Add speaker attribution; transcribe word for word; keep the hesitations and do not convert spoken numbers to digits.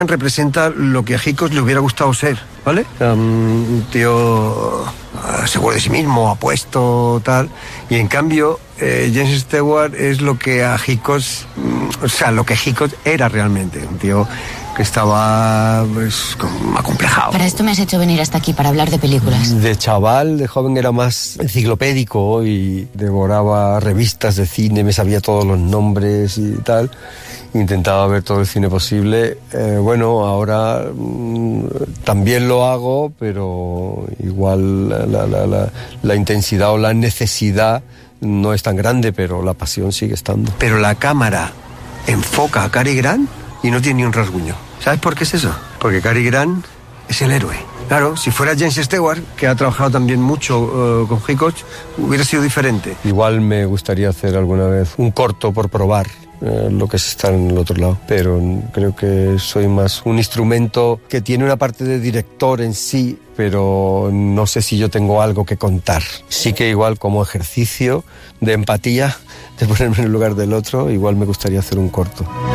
Speaker 1: representa lo que a Hitchcock le hubiera gustado ser, ¿vale? Um, un tío uh, seguro de sí mismo, apuesto, tal. Y en cambio, eh, James Stewart es lo que a Hitchcock, um, o sea, lo que Hitchcock era realmente. Un tío que estaba, pues, acomplejado.
Speaker 2: Para esto me has hecho venir hasta aquí, para hablar de películas.
Speaker 1: De chaval, de joven, era más enciclopédico y devoraba revistas de cine, me sabía todos los nombres y tal. Intentaba ver todo el cine posible. Eh, bueno, ahora mmm, también lo hago, pero igual la, la, la, la, la intensidad o la necesidad no es tan grande, pero la pasión sigue estando. Pero la cámara enfoca a Cary Grant y no tiene ni un rasguño. ¿Sabes por qué es eso? Porque Cary Grant es el héroe. Claro, si fuera James Stewart, que ha trabajado también mucho uh, con Hitchcock, hubiera sido diferente. Igual me gustaría hacer alguna vez un corto por probar eh, lo que es estar en el otro lado, pero creo que soy más un instrumento que tiene una parte de director en sí, pero no sé si yo tengo algo que contar. Sí que igual como ejercicio de empatía, de ponerme en el lugar del otro, igual me gustaría hacer un corto.